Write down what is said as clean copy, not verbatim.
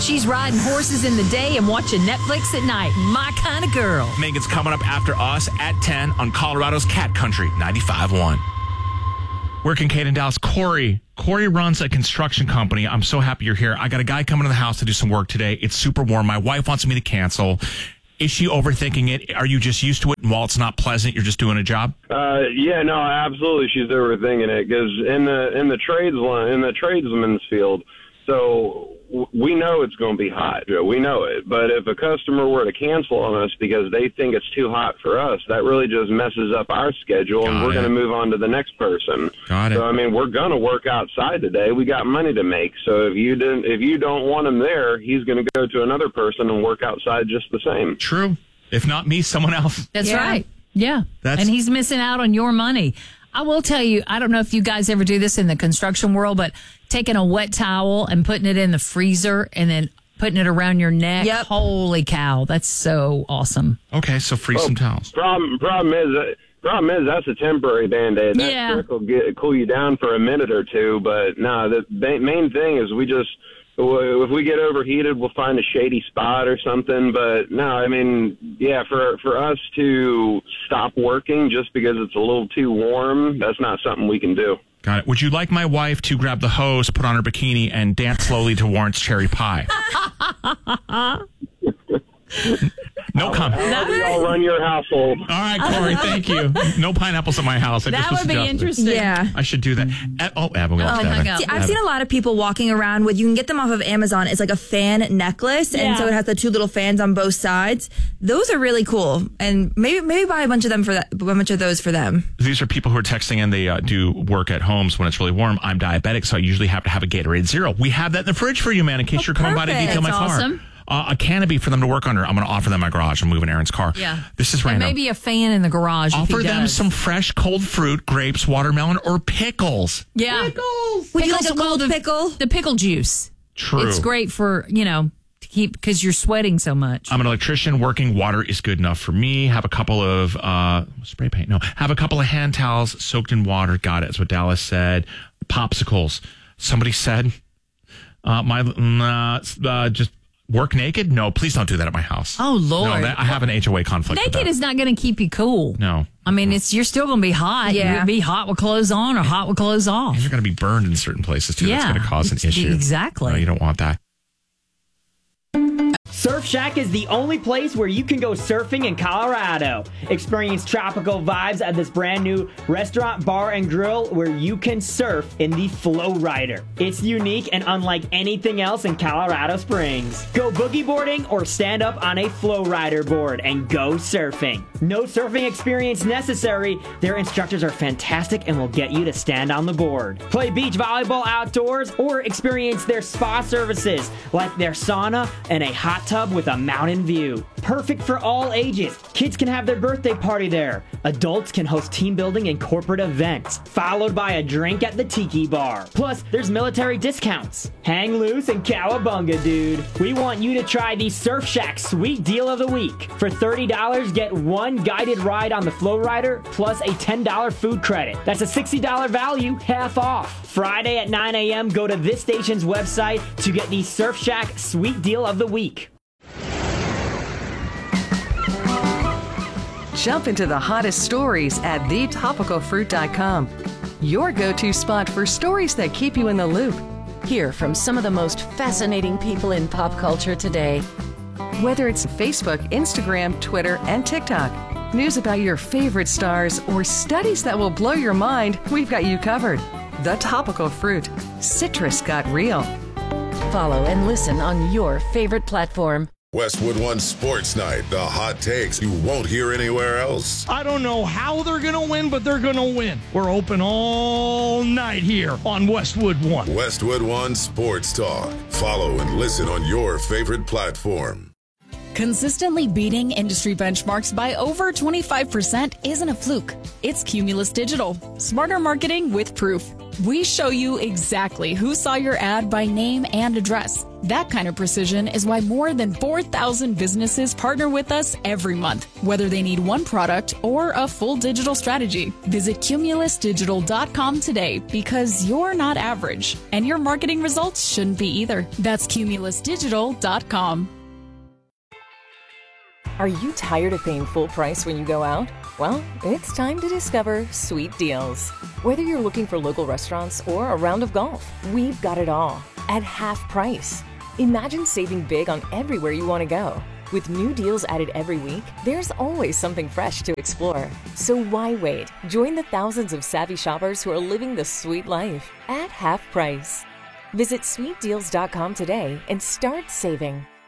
she's riding horses in the day and watching Netflix at night. My kind of girl. Megan's coming up after us at 10 on Colorado's Cat Country 95.1. We're Kincaid in Dallas. Corey runs a construction company. I'm so happy you're here. I got a guy coming to the house to do some work today. It's super warm. My wife wants me to cancel. Is she overthinking it? Are you just used to it? And while it's not pleasant, you're just doing a job? Yeah, no, absolutely. She's overthinking it because in the tradesman's field, so we know it's going to be hot. We know it. But if a customer were to cancel on us because they think it's too hot for us, that really just messes up our schedule, and we're going to move on to the next person. Got it. So, I mean, we're going to work outside today. We got money to make. So if you don't want him there, he's going to go to another person and work outside just the same. True. If not me, someone else. That's right. Yeah. And he's missing out on your money. I will tell you, I don't know if you guys ever do this in the construction world, but taking a wet towel and putting it in the freezer and then putting it around your neck. Yep. Holy cow. That's so awesome. Okay, so freeze some towels. Problem is that's a temporary Band-Aid. That trick will cool you down for a minute or two. But no, the main thing is if we get overheated, we'll find a shady spot or something. But no, I mean, yeah, for us to stop working just because it's a little too warm, that's not something we can do. Got it. Would you like my wife to grab the hose, put on her bikini, and dance slowly to Warrant's cherry pie? No comment. I'll run your household. All right, Corey, thank you. No pineapples at my house. That would be interesting. Yeah. I should do that. Abigail. Oh, my God. See, I've seen a lot of people walking around with, you can get them off of Amazon. It's like a fan necklace. And so it has the two little fans on both sides. Those are really cool. And maybe buy a bunch of those for them. These are people who are texting in. They do work at homes when it's really warm. I'm diabetic, so I usually have to have a Gatorade Zero. We have that in the fridge for you, man, in case you're coming by to detail my car. Awesome. A canopy for them to work under. I'm going to offer them my garage. I'm moving Aaron's car. Yeah. This is random. And maybe a fan in the garage. Offer them some fresh cold fruit, grapes, watermelon, or pickles. Yeah. Pickles. Would you like a cold pickle? The pickle juice. True. It's great for, to keep, because you're sweating so much. I'm an electrician. Working water is good enough for me. Have a couple of spray paint. No. Have a couple of hand towels soaked in water. Got it. That's what Dallas said. Popsicles. Somebody said, just work naked? No, please don't do that at my house. Oh, Lord. No, I have an HOA conflict. Naked is not going to keep you cool. No. I mean, you're still going to be hot. Yeah. You'll be hot with clothes on or hot with clothes off. And you're going to be burned in certain places, too. That's going to cause an issue. Exactly. No, you don't want that. Surf Shack is the only place where you can go surfing in Colorado. Experience tropical vibes at this brand new restaurant, bar, and grill where you can surf in the Flow Rider. It's unique and unlike anything else in Colorado Springs. Go boogie boarding or stand up on a Flow Rider board and go surfing. No surfing experience necessary. Their instructors are fantastic and will get you to stand on the board. Play beach volleyball outdoors or experience their spa services like their sauna and a hot tub with a mountain view. Perfect for all ages. Kids can have their birthday party there. Adults can host team building and corporate events, followed by a drink at the Tiki Bar. Plus, there's military discounts. Hang loose and cowabunga, dude. We want you to try the Surf Shack Sweet Deal of the Week. For $30, get one guided ride on the Flow Rider plus a $10 food credit. That's a $60 value, half off. Friday at 9 a.m., go to this station's website to get the Surf Shack Sweet Deal of the Week. Jump into the hottest stories at thetopicalfruit.com. Your go-to spot for stories that keep you in the loop. Hear from some of the most fascinating people in pop culture today. Whether it's Facebook, Instagram, Twitter, and TikTok, news about your favorite stars, or studies that will blow your mind, we've got you covered. The Topical Fruit. Citrus got real. Follow and listen on your favorite platform. Westwood One Sports Night, the hot takes you won't hear anywhere else. I don't know how they're going to win, but they're going to win. We're open all night here on Westwood One. Westwood One Sports Talk. Follow and listen on your favorite platform. Consistently beating industry benchmarks by over 25% isn't a fluke. It's Cumulus Digital. Smarter marketing with proof. We show you exactly who saw your ad by name and address. That kind of precision is why more than 4,000 businesses partner with us every month, whether they need one product or a full digital strategy. Visit CumulusDigital.com today because you're not average, and your marketing results shouldn't be either. That's CumulusDigital.com. Are you tired of paying full price when you go out? Well, it's time to discover Sweet Deals. Whether you're looking for local restaurants or a round of golf, we've got it all at half price. Imagine saving big on everywhere you want to go. With new deals added every week, there's always something fresh to explore. So why wait? Join the thousands of savvy shoppers who are living the sweet life at half price. Visit sweetdeals.com today and start saving.